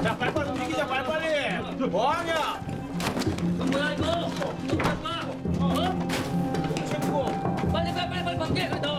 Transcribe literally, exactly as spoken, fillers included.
야 빨리빨리 움직이자 빨리빨리. 뭐하냐? 뭐야 이거? 이거 뭐야? 어? 챙고. 빨리 빨리 빨리 빨리 밖에 나